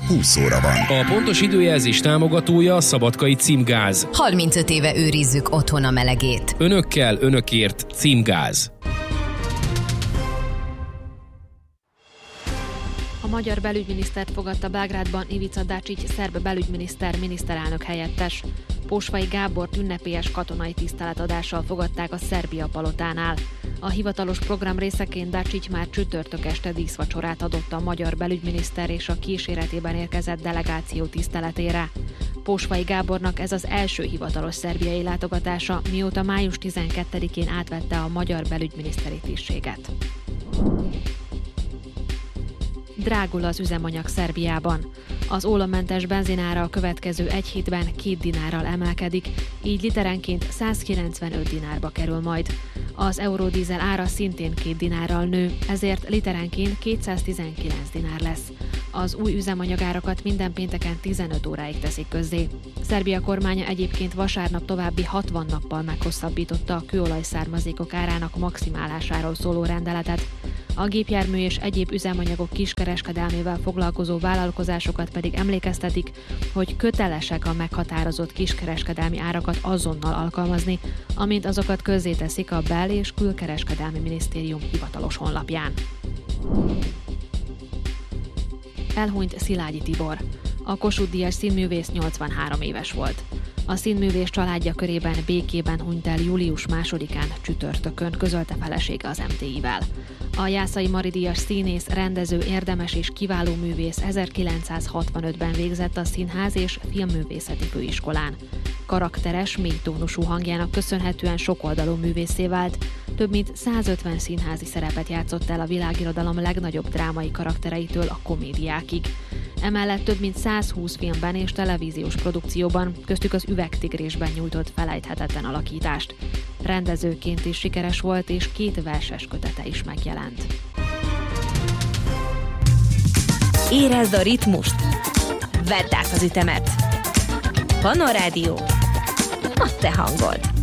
20 óra van. A pontos időjelzés támogatója a Szabadkai Címgáz. 35 éve őrizzük otthon a melegét. Önökkel, önökért Címgáz. A magyar belügyminisztert fogadta Belgrádban Ivica Dačić szerb belügyminiszter miniszterelnök helyettes. Pósvai Gábort ünnepélyes katonai tiszteletadással fogadták a Szerbia palotánál. A hivatalos program részeként Dačić már csütörtök este díszvacsorát adott a magyar belügyminiszter és a kíséretében érkezett delegáció tiszteletére. Pósvai Gábornak ez az első hivatalos szerbiai látogatása, mióta május 12-én átvette a magyar belügyminiszteri tisztséget. Drágul az üzemanyag Szerbiában. Az ólommentes benzinára a következő egy hétben 2 dinárral emelkedik, így literenként 195 dinárba kerül majd. Az eurodízel ára szintén 2 dinárral nő, ezért literenként 219 dinár lesz. Az új üzemanyagárakat minden pénteken 15 óráig teszik közzé. Szerbia kormánya egyébként vasárnap további 60 nappal meghosszabbította a kőolaj-származékok árának maximálásáról szóló rendeletet. A gépjármű és egyéb üzemanyagok kiskereskedelmével foglalkozó vállalkozásokat pedig emlékeztetik, hogy kötelesek a meghatározott kiskereskedelmi árakat azonnal alkalmazni, amint azokat közzéteszik a Bel- és Külkereskedelmi Minisztérium hivatalos honlapján. Elhunyt Szilágyi Tibor. A Kossuth-díjas színművész 83 éves volt. A színművész családja körében békében hunyt el július 2-án csütörtökön, közölte felesége az MTI-vel. A Jászai Mari díjas színész, rendező, érdemes és kiváló művész 1965-ben végzett a Színház és Filmművészeti Főiskolán. Karakteres, mélytónusú hangjának köszönhetően sokoldalú művésszé vált, több mint 150 színházi szerepet játszott el a világirodalom legnagyobb drámai karaktereitől a komédiákig. Emellett több mint 120 filmben és televíziós produkcióban, köztük az Üvegtigrésben nyújtott felejthetetlen alakítást. Rendezőként is sikeres volt, és 2 verses kötete is megjelent. Érezd a ritmust! Vedd át az ütemet! Pannon Rádió! A te hangod!